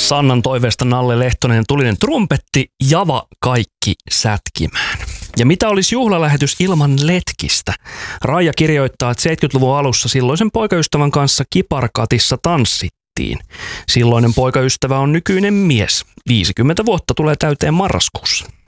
Sannan toiveesta Nalle Lehtonen tulinen trumpetti, Java kaikki sätkimään. Ja mitä olisi juhlalähetys ilman letkistä? Raija kirjoittaa, että 70-luvun alussa silloisen poikaystävän kanssa kiparkatissa tanssittiin. Silloinen poikaystävä on nykyinen mies. 50 vuotta tulee täyteen marraskuussa.